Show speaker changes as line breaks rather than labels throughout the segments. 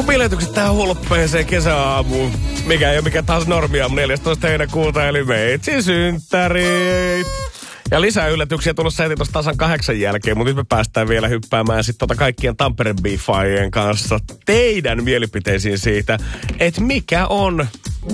biletykset tähän hulppeeseen kesäaamuun. Mikä ei ole mikä taas normia 14. heinäkuuta, eli meitsin synttärit. Ja lisää yllätyksiä tulossa heti tuossa tasan 8 jälkeen, mutta nyt me päästään vielä hyppäämään sitten kaikkien Tampere-bifaajien kanssa teidän mielipiteisiin siitä, että mikä on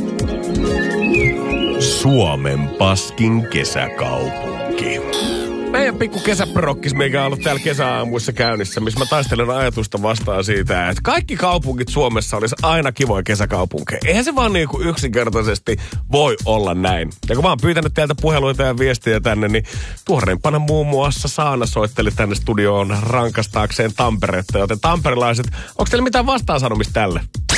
Suomen paskin kesäkaupunki. Meidän pikku kesäprokkis, mikä on ollut täällä kesäaamuissa käynnissä, missä mä taistelen ajatusta vastaan siitä, että kaikki kaupungit Suomessa olisi aina kivoja kesäkaupunkeja. Eihän se vaan niin kuin yksinkertaisesti voi olla näin. Ja kun mä oon pyytänyt teiltä puheluita ja viestiä tänne, niin tuoreimpana muun muassa Saana soitteli tänne studioon rankastaakseen Tamperetta. Joten tamperilaiset, onko teillä mitään vastaansanomista tälle?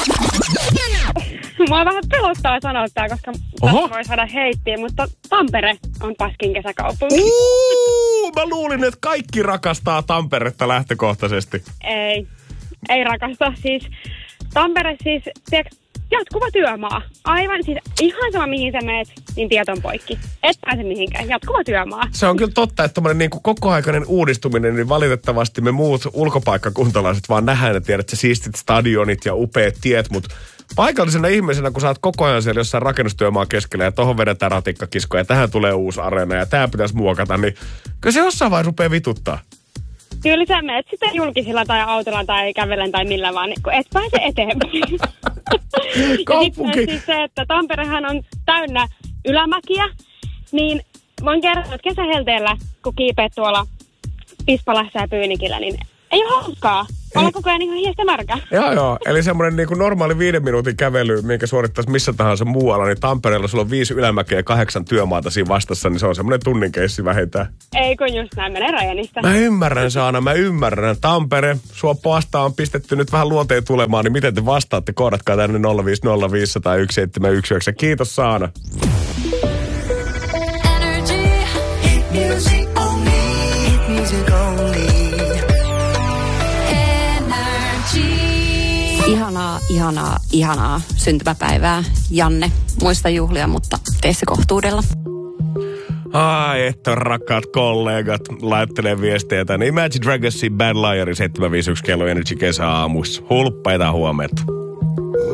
Mua vähän pelottaa sanoa tää, koska tässä voi saada heittiä, mutta Tampere on paskin kesäkaupunki.
Mä luulin, että kaikki rakastaa Tamperetta lähtökohtaisesti.
Ei rakasta. Siis Tampere siis, tiedätkö, jatkuva työmaa. Aivan siis ihan sama mihin sä meet, niin tiet on poikki. Et pääse mihinkään. Jatkuva työmaa.
Se on kyllä totta, että tommoinen niin kuin kokoaikainen uudistuminen, niin valitettavasti me muut ulkopaikkakuntalaiset vaan nähdään, että tiedät, sä siistit stadionit ja upeat tiet, mutta paikallisena ihmisenä, kun sä oot koko ajan siellä jossain rakennustyömaa keskellä ja tohon vedetään ratikkakiskoja ja tähän tulee uusi areena ja tää pitäisi muokata, niin kyllä se jossain vaiheessa rupeaa vituttaa.
Kyllä sä meet sitten julkisilla tai autolla tai kävellen tai millä vaan, kun et pääse eteenpäin.
Kaupunki.
Ja siis se, että Tamperehan on täynnä ylämäkiä, niin voin kertoa, että kesähelteellä, kun kiipeät tuolla Pispalassa ja Pyynikillä, niin ei ole hauskaa. Olla koko ajan ihan hiestä märkä.
Joo. Eli semmoinen niin kuin normaali 5 minuutin kävely, minkä suorittaisi missä tahansa muualla, niin Tampereella sulla on 5 ylämäkeä ja 8 työmaata siinä vastassa, niin se on semmoinen tunnin keissi vähintään.
Ei kun just näin, menee Rajanista.
Mä ymmärrän, Saana, mä ymmärrän. Tampere, sua vastaan on pistetty nyt vähän luonteen tulemaan, niin miten te vastaatte? Koodatkaa tänne 050501719. Kiitos, Saana.
Ihanaa syntymäpäivää, Janne. Muista juhlia, mutta tee se kohtuudella.
Ai, että rakkaat kollegat laittelee viestejä tänne. Imagine Dragonsin Bad Liar 751 kello Energy kesäaamuissa. Hulppeita huomenta.